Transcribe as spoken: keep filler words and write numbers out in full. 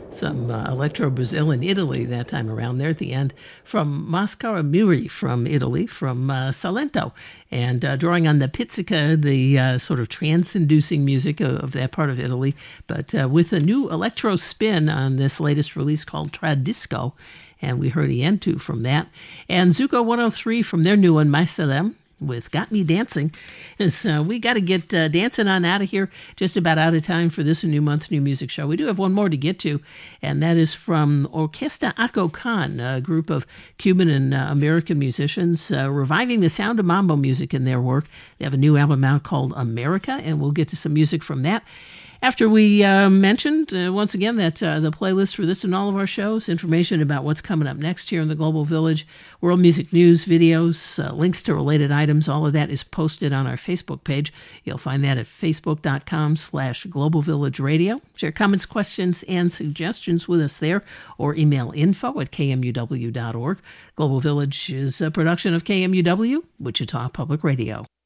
Some uh, Electro Brazil in Italy that time around there at the end from Mascara Muri from Italy, from uh, Salento, and uh, drawing on the pizzica, the uh, sort of trance-inducing music of, of that part of Italy, but uh, with a new electro spin on this latest release called Tradisco, and we heard Ientu from that. And Zuko one oh three from their new one, Mais Salem, with Got Me Dancing. So we got to get uh, dancing on out of here. Just about out of time for this New Month, New Music show. We do have one more to get to, and that is from Orquesta Acocan, a group of Cuban and uh, American musicians uh, reviving the sound of mambo music in their work. They have a new album out called America, and we'll get to some music from that. After we uh, mentioned, uh, once again, that uh, the playlist for this and all of our shows, information about what's coming up next here in the Global Village, world music news, videos, uh, links to related items, all of that is posted on our Facebook page. You'll find that at facebook.com slash Global Village Radio. Share comments, questions, and suggestions with us there, or email info at k m u w dot org. Global Village is a production of K M U W, Wichita Public Radio.